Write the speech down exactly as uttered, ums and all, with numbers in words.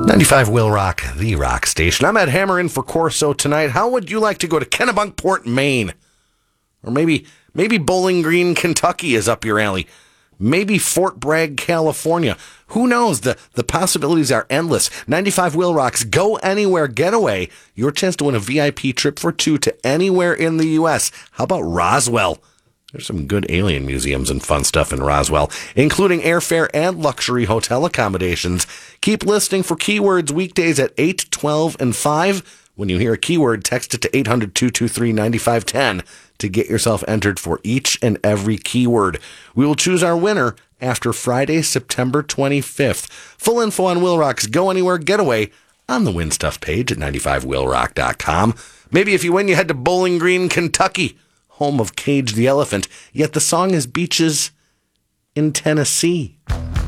ninety-five Will Rock, the rock station. I'm Ed Hammer in for Corso tonight. How would you like to go to Kennebunkport, Maine? Or maybe maybe Bowling Green, Kentucky is up your alley. Maybe Fort Bragg, California. Who knows? The, the possibilities are endless. ninety-five Will Rock's Go Anywhere Getaway. Your chance to win a V I P trip for two to anywhere in the U S. How about Roswell? There's some good alien museums and fun stuff in Roswell, including airfare and luxury hotel accommodations. Keep listening for keywords weekdays at eight, twelve, and five. When you hear a keyword, text it to eight hundred, two two three, nine five one zero to get yourself entered for each and every keyword. We will choose our winner after Friday, September twenty-fifth. Full info on Will Rock's Go Anywhere Getaway on the Win Stuff page at ninety-five will rock dot com. Maybe if you win, you head to Bowling Green, Kentucky, home of Cage the Elephant, yet the song is Beaches in Tennessee.